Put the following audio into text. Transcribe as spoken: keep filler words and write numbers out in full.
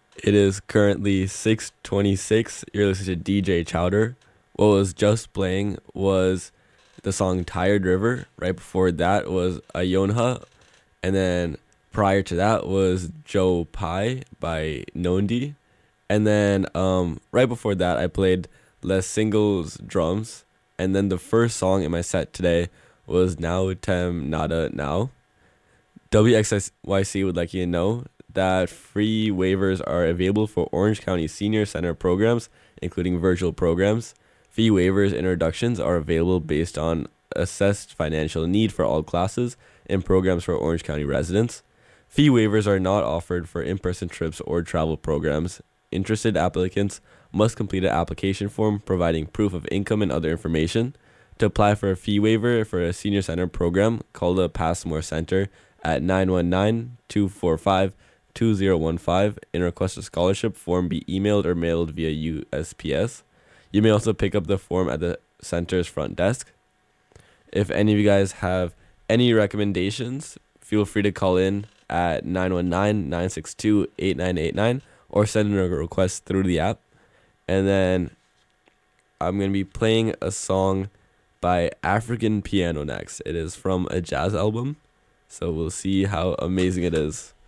It is currently six twenty-six. You're listening to D J Chowder. What was just playing was the song Tired River. Right before that was Ayonha. And then prior to that was Joe Pie by Nondi. And then um, right before that, I played Les Singles drums. And then the first song in my set today was Now Tem Nada Now. W X Y C would like you to know that free waivers are available for Orange County Senior Center programs, including virtual programs. Fee waivers and reductions are available based on assessed financial need for all classes and programs for Orange County residents. Fee waivers are not offered for in-person trips or travel programs. Interested applicants must complete an application form providing proof of income and other information. To apply for a fee waiver for a senior center program, call the Passmore Center at nine one nine, two four five, two zero one five and request a scholarship form be emailed or mailed via U S P S. You may also pick up the form at the center's front desk. If any of you guys have any recommendations, feel free to call in at nine one nine, nine six two, eight nine eight nine or send in a request through the app. And then I'm going to be playing a song by African Piano next. It is from a jazz album, so we'll see how amazing it is.